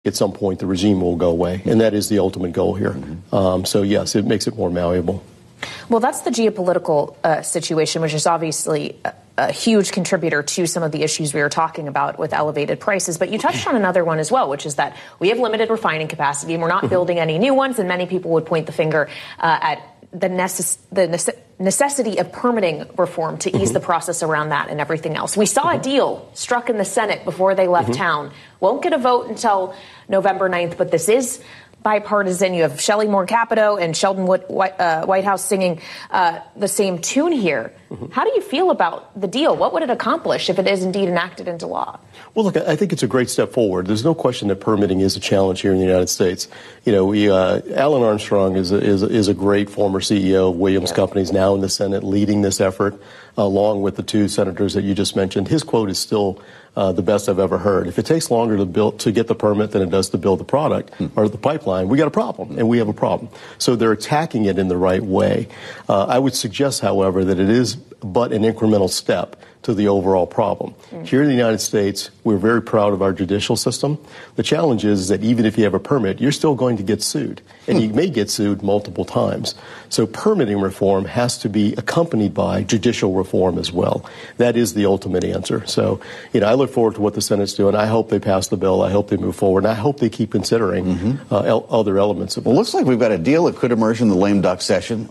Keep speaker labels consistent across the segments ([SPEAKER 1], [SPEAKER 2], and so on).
[SPEAKER 1] at some point the regime will go away, and that is the ultimate goal here. So yes, it makes it more malleable.
[SPEAKER 2] Well, that's the geopolitical situation, which is obviously a huge contributor to some of the issues we were talking about with elevated prices. But you touched on another one as well, which is that we have limited refining capacity and we're not building any new ones. And many people would point the finger at the necessity of permitting reform to ease the process around that and everything else. We saw a deal struck in the Senate before they left town. Won't get a vote until November 9th, but this is bipartisan. You have Shelley Moore Capito and Sheldon Whitehouse singing the same tune here. How do you feel about the deal? What would it accomplish if it is indeed enacted into law?
[SPEAKER 1] Well, look, I think it's a great step forward. There's no question that permitting is a challenge here in the United States. You know, Alan Armstrong is a great former CEO of Williams Companies, now in the Senate, leading this effort, along with the two senators that you just mentioned. His quote is still the best I've ever heard. If it takes longer to get the permit than it does to build the product or the pipeline, we got a problem, and we have a problem. So they're attacking it in the right way. I would suggest, however, that it is but an incremental step to the overall problem. Here in the United States, we're very proud of our judicial system. The challenge is that even if you have a permit, you're still going to get sued, and you may get sued multiple times. So permitting reform has to be accompanied by judicial reform as well. That is the ultimate answer. So, you know, I look forward to what the Senate's doing. I hope they pass the bill. I hope they move forward. And I hope they keep considering other elements of it.
[SPEAKER 3] Well, it looks like we've got a deal that could emerge in the lame duck session.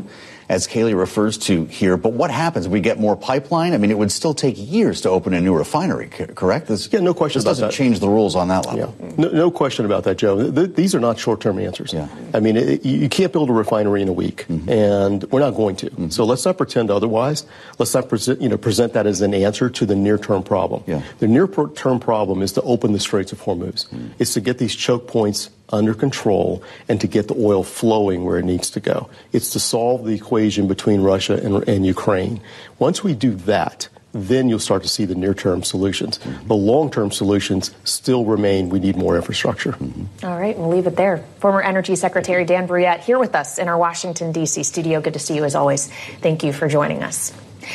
[SPEAKER 3] As Kayleigh refers to here. But what happens? We get more pipeline? I mean, it would still take years to open a new refinery, correct?
[SPEAKER 1] No question about that.
[SPEAKER 3] This doesn't change the rules on that level.
[SPEAKER 1] Yeah. No question about that, Joe. These are not short-term answers. Yeah. I mean, you can't build a refinery in a week, and we're not going to. So let's not pretend otherwise. Let's not present that as an answer to the near-term problem. Yeah. The near-term problem is to open the Straits of Hormuz. It's to get these choke points under control and to get the oil flowing where it needs to go. It's to solve the equation between Russia and Ukraine. Once we do that, then you'll start to see the near-term solutions. The long-term solutions still remain. We need more infrastructure.
[SPEAKER 2] All right, we'll leave it there. Former Energy Secretary Dan Brouillette here with us in our Washington, D.C. studio. Good to see you as always. Thank you for joining us.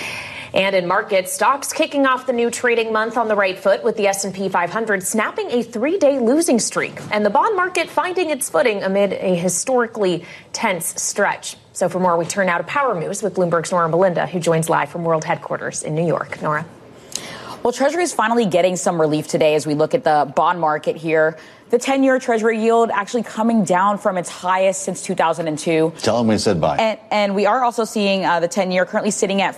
[SPEAKER 2] And in markets, stocks kicking off the new trading month on the right foot with the S&P 500 snapping a 3-day losing streak and the bond market finding its footing amid a historically tense stretch. So for more, we turn now to Power Moves with Bloomberg's Nora Melinda, who joins live from World Headquarters in New York. Nora.
[SPEAKER 4] Well, Treasury is finally getting some relief today as we look at the bond market here. The 10-year Treasury yield actually coming down from its highest since 2002.
[SPEAKER 3] Tell them we said bye.
[SPEAKER 4] And we are also seeing the 10-year currently sitting at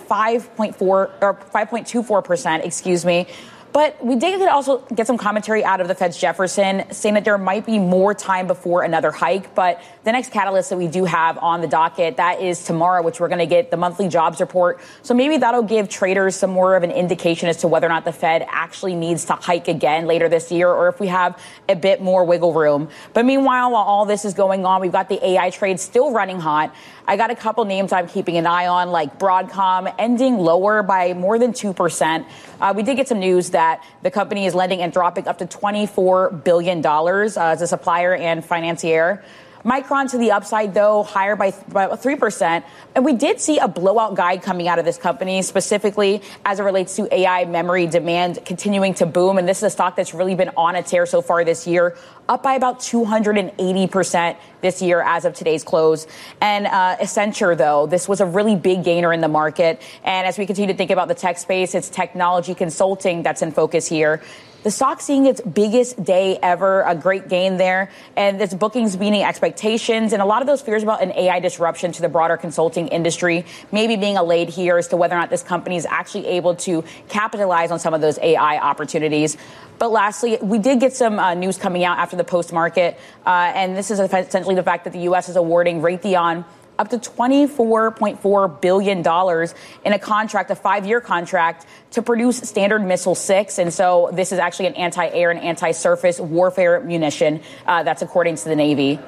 [SPEAKER 4] 5.24%, excuse me. But we did also get some commentary out of the Fed's Jefferson saying that there might be more time before another hike. But the next catalyst that we do have on the docket, that is tomorrow, which we're going to get the monthly jobs report. So maybe that'll give traders some more of an indication as to whether or not the Fed actually needs to hike again later this year or if we have a bit more wiggle room. But meanwhile, while all this is going on, we've got the AI trade still running hot. I got a couple names I'm keeping an eye on, like Broadcom, ending lower by more than 2%. We did get some news that the company is lending Anthropic up to $24 billion as a supplier and financier. Micron to the upside, though, higher by 3%. And we did see a blowout guide coming out of this company, specifically as it relates to AI memory demand continuing to boom. And this is a stock that's really been on a tear so far this year, up by about 280% this year as of today's close. And Accenture, though, this was a really big gainer in the market. And as we continue to think about the tech space, it's technology consulting that's in focus here. The stock seeing its biggest day ever, a great gain there, and its bookings beating expectations, and a lot of those fears about an AI disruption to the broader consulting industry maybe being allayed here as to whether or not this company is actually able to capitalize on some of those AI opportunities. But lastly, we did get some news coming out after the post-market, and this is essentially the fact that the U.S. is awarding Raytheon up to $24.4 billion in a contract, a 5-year contract, to produce Standard Missile-6. And so this is actually an anti-air and anti-surface warfare munition. That's according to the Navy.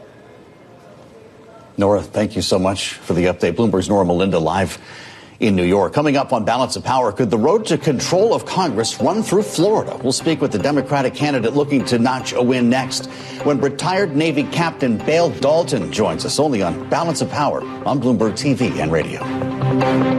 [SPEAKER 3] Nora, thank you so much for the update. Bloomberg's Nora Melinda live in New York. Coming up on Balance of Power, could the road to control of Congress run through Florida? We'll speak with the Democratic candidate looking to notch a win next when retired Navy Captain Bale Dalton joins us only on Balance of Power on Bloomberg TV and radio.